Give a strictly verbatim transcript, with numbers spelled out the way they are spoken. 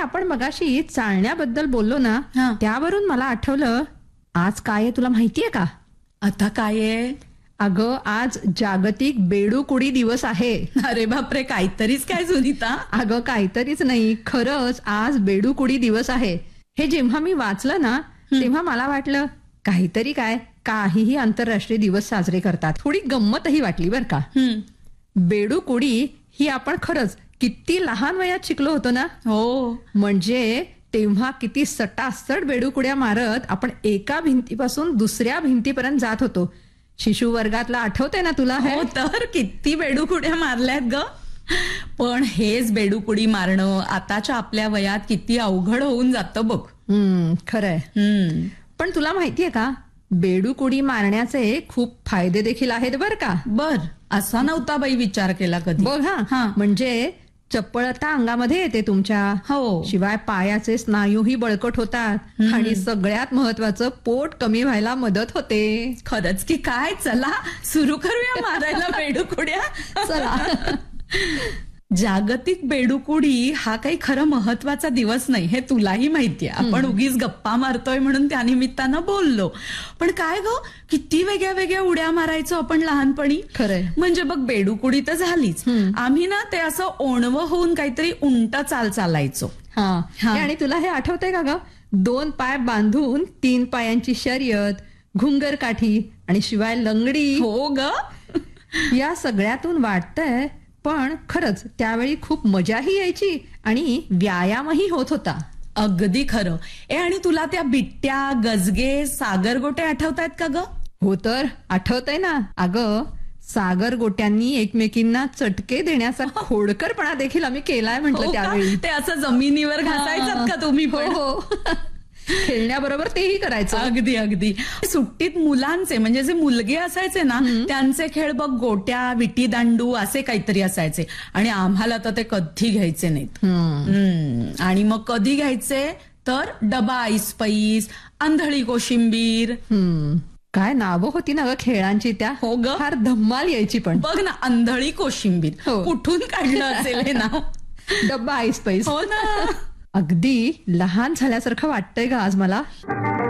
आपण मगाशी चालण्याबद्दल बोललो ना, हा. त्यावरून मला आठवलं, आज काय आहे तुला माहितीये का? आता काय आहे? अगं, आज जागतिक बेडूकुडी दिवस आहे. अरे बापरे, काहीतरीच काय सुनीता? अगं काहीतरीच नाही, खरंच आज बेडूकुडी दिवस आहे. हे जेव्हा मी वाचलं ना, तेव्हा मला वाटलं काहीतरी काय, काहीही आंतरराष्ट्रीय दिवस साजरे करतात. थोडी गंमतही वाटली बर का. हम्म. बेडूकुडी ही आपण खरंच किती लहान वयात शिकलो होतो ना. हो. म्हणजे तेव्हा किती सटासट बेडूकुड्या मारत आपण एका भिंतीपासून दुसऱ्या भिंतीपर्यंत जात होतो. शिशु वर्गातला आठवतंय ना तुला? हे हो तर, किती बेडूकुड्या मारल्यात ग. पण हेच बेडूकुडी मारणं आताच्या आपल्या वयात किती अवघड होऊन जातं बघ. हम्म खरंय. हम्म. पण तुला माहितीये का, बेडूकुडी मारण्याचे खूप फायदे देखील आहेत बर का. बर, असा नव्हता बाई विचार केला कधी. बघ हा. हा, म्हणजे चपळता अंगामध्ये येते तुमच्या. हो. शिवाय पायाचे स्नायूही बळकट होतात आणि सगळ्यात महत्वाचं, पोट कमी व्हायला मदत होते. खरंच की काय, चला सुरू करूया मारायला बेडूकुड्या. चला. जागतिक बेडूकुडी हा काही खरं महत्वाचा दिवस नाही, हे तुलाही माहितीये. आपण उगीच गप्पा मारतोय म्हणून त्या निमित्तानं बोललो. पण काय ग, किती वेगळ्या वेगळ्या उड्या मारायचो आपण लहानपणी. खरंय. म्हणजे बघ, बेडूकुडी तर झालीच, आम्ही ना ते असं ओणवं होऊन काहीतरी उंट चाल चालायचो. हा. हा. आणि तुला हे आठवतंय का ग, दोन पाय बांधून तीन पायांची शर्यत, घुंगर काठी आणि शिवाय लंगडी. हो ग. या सगळ्यातून वाटतंय, पण खरंच त्यावेळी खूप मजाही यायची आणि व्यायामही होत होता. अगदी खरं. ए, आणि तुला त्या बिट्ट्या, गजगे, सागरगोटे आठवतायत का ग? हो तर, आठवतंय ना. अगं, सागरगोट्यांनी एकमेकींना चटके देण्याचा खोडकरपणा देखील आम्ही केलाय म्हटलं हो का? त्यावेळी. ते असं जमिनीवर घासायचं का तुम्ही पण? हो. खेळण्याबरोबर तेही करायचं. अगदी अगदी. सुट्टीत मुलांचे, म्हणजे जे मुलगे असायचे ना, त्यांचे खेळ बघ, गोट्या, विटी दांडू असे काहीतरी असायचे. आणि आम्हाला तर ते कधी घ्यायचे नाहीत. हम्म. आणि मग कधी घ्यायचे तर डबा ऐस पैस, आंधळी कोशिंबीर. हम्म. काय नावं होती ना ग खेळांची त्या. हो ग. फार धम्माल यायची. पण बघ ना, आंधळी कोशिंबीर. हो. कुठून काढलं असेल हे नाव? डब्बा आईस पैस. हो ना. अगदी लहान झाल्यासारखं वाटतंय का आज मला.